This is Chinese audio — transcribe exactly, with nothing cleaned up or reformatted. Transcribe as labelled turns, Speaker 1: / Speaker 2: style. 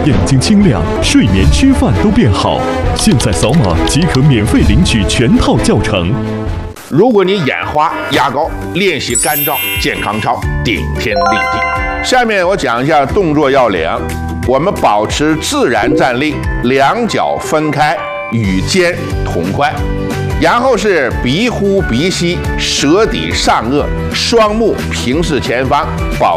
Speaker 1: 眼睛清亮，睡眠吃饭都变好。现在扫码即可免费领取全套教程。
Speaker 2: 如果你眼花、牙膏，练习干燥健康操，顶天立地。下面我讲一下动作要领。我们保持自然站立，两脚分开，与肩同宽。然后是鼻呼鼻吸，舌抵上颚，双目平视前方，保